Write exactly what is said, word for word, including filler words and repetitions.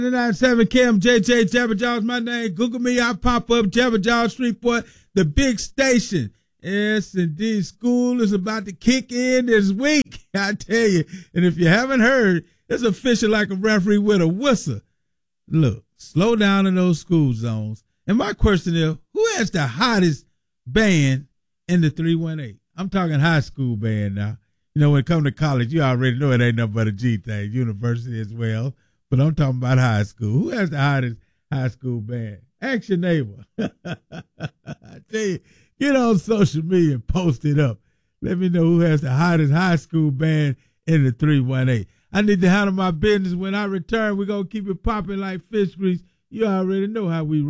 ninety-nine point seven K M J J, Jabba Jaws, my name. Google me, I pop up. Jabba Jaws, Shreveport, the big station. Yes, indeed. School is about to kick in this week, I tell you. And if you haven't heard, it's official like a referee with a whistle. Look, slow down in those school zones. And my question is, who has the hottest band in the three one eight? I'm talking high school band now. You know, when it comes to college, you already know it ain't nothing but a G thing. University as well. But I'm talking about high school. Who has the hottest high school band? Ask your neighbor. I tell you, get on social media and post it up. Let me know who has the hottest high school band in the three one eight. I need to handle my business. When I return, we're going to keep it popping like fish grease. You already know how we